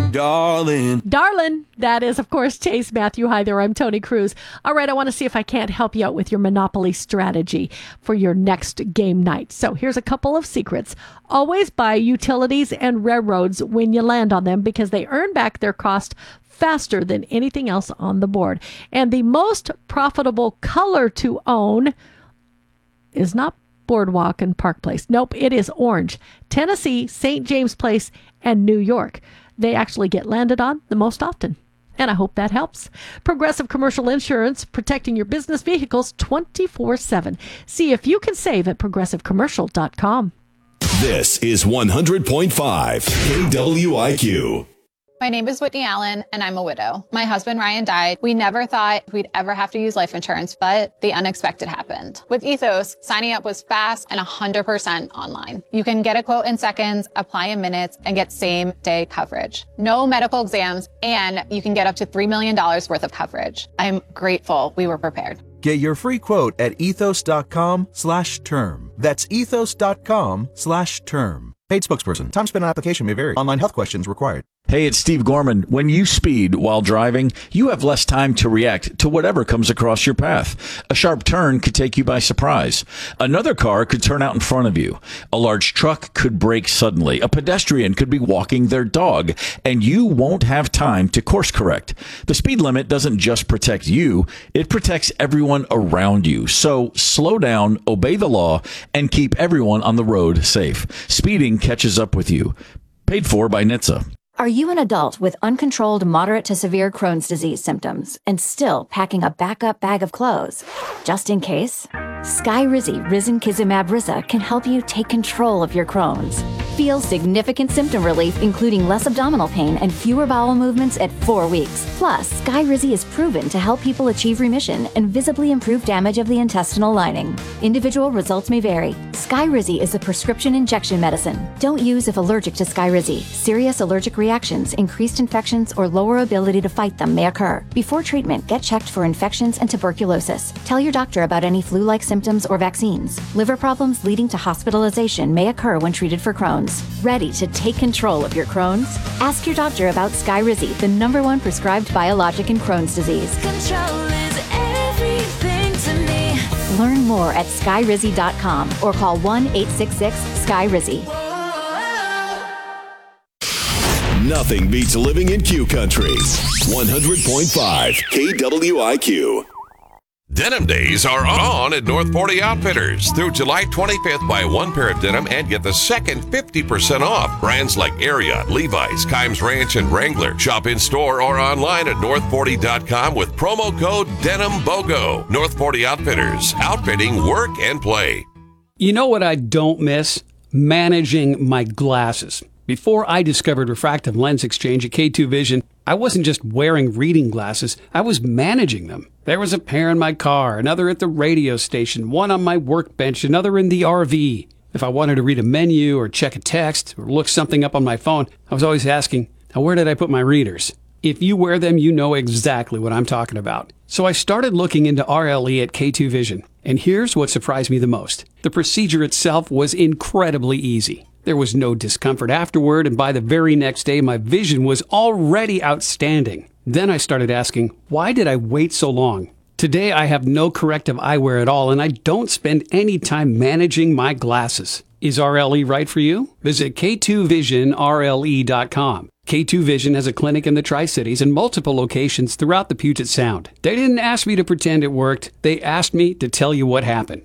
Darling. Darlin', that is, of course, Chase Matthew. Hi there, I'm Tony Cruz. All right, I want to see if I can't help you out with your Monopoly strategy for your next game night. So here's a couple of secrets. Always buy utilities and railroads when you land on them because they earn back their cost faster than anything else on the board. And the most profitable color to own is not Boardwalk and Park Place. Nope, it is orange. Tennessee, St. James Place, and New York. They actually get landed on the most often. And I hope that helps. Progressive Commercial Insurance, protecting your business vehicles 24/7. See if you can save at progressivecommercial.com. This is 100.5 KWIQ. My name is Whitney Allen, and I'm a widow. My husband, Ryan, died. We never thought we'd ever have to use life insurance, but the unexpected happened. With Ethos, signing up was fast and 100% online. You can get a quote in seconds, apply in minutes, and get same-day coverage. No medical exams, and you can get up to $3 million worth of coverage. I'm grateful we were prepared. Get your free quote at ethos.com/term. That's ethos.com/term. Paid spokesperson. Time spent on application may vary. Online health questions required. Hey, it's Steve Gorman. When you speed while driving, you have less time to react to whatever comes across your path. A sharp turn could take you by surprise. Another car could turn out in front of you. A large truck could brake suddenly. A pedestrian could be walking their dog, and you won't have time to course correct. The speed limit doesn't just protect you, it protects everyone around you. So slow down, obey the law, and keep everyone on the road safe. Speeding catches up with you. Paid for by NHTSA. Are you an adult with uncontrolled moderate to severe Crohn's disease symptoms and still packing a backup bag of clothes? Just in case? Skyrizi Risankizumab Riza can help you take control of your Crohn's. Feel significant symptom relief, including less abdominal pain and fewer bowel movements at 4 weeks. Plus, Skyrizi is proven to help people achieve remission and visibly improve damage of the intestinal lining. Individual results may vary. Skyrizi is a prescription injection medicine. Don't use if allergic to Skyrizi. Serious allergic reactions, increased infections, or lower ability to fight them may occur. Before treatment, get checked for infections and tuberculosis. Tell your doctor about any flu-like symptoms or vaccines. Liver problems leading to hospitalization may occur when treated for Crohn's. Ready to take control of your Crohn's? Ask your doctor about Skyrizi, the #1 prescribed biologic in Crohn's disease. Control is everything to me. Learn more at skyrizi.com or call 1-866-SKYRIZI. Nothing beats living in Q Country. 100.5 KWIQ. Denim Days are on at North 40 Outfitters. Through July 25th, buy one pair of denim and get the second 50% off. Brands like Ariat, Levi's, Kimes Ranch, and Wrangler. Shop in-store or online at north40.com with promo code DenimBOGO. North 40 Outfitters. Outfitting work and play. You know what I don't miss? Managing my glasses. Before I discovered refractive lens exchange at K2 Vision, I wasn't just wearing reading glasses, I was managing them. There was a pair in my car, another at the radio station, one on my workbench, another in the RV. If I wanted to read a menu or check a text or look something up on my phone, I was always asking, now where did I put my readers? If you wear them, you know exactly what I'm talking about. So I started looking into RLE at K2 Vision. And here's what surprised me the most. The procedure itself was incredibly easy. There was no discomfort afterward, and by the very next day, my vision was already outstanding. Then I started asking, why did I wait so long? Today, I have no corrective eyewear at all, and I don't spend any time managing my glasses. Is RLE right for you? Visit K2VisionRLE.com. K2 Vision has a clinic in the Tri-Cities and multiple locations throughout the Puget Sound. They didn't ask me to pretend it worked. They asked me to tell you what happened.